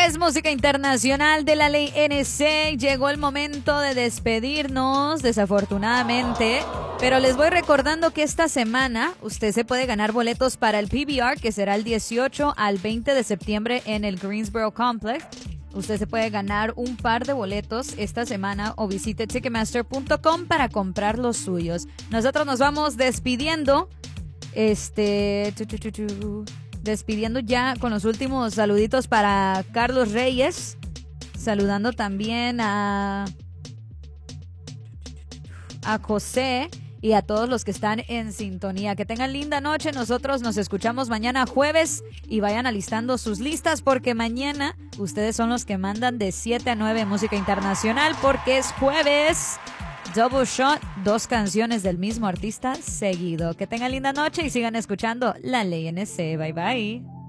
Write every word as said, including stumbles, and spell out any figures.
es música internacional de la ley N C. Llegó el momento de despedirnos, desafortunadamente. Pero les voy recordando que esta semana usted se puede ganar boletos para el P B R, que será el dieciocho al veinte de septiembre en el Greensboro Complex. Usted se puede ganar un par de boletos esta semana o visite ticketmaster punto com para comprar los suyos. Nosotros nos vamos despidiendo. Este... Tu, tu, tu, tu. Despidiendo ya con los últimos saluditos para Carlos Reyes. Saludando también a, a José y a todos los que están en sintonía. Que tengan linda noche. Nosotros nos escuchamos mañana jueves y vayan alistando sus listas porque mañana ustedes son los que mandan de siete a nueve en música internacional porque es jueves. Double Shot, dos canciones del mismo artista seguido. Que tengan linda noche y sigan escuchando La Ley N C. Bye bye.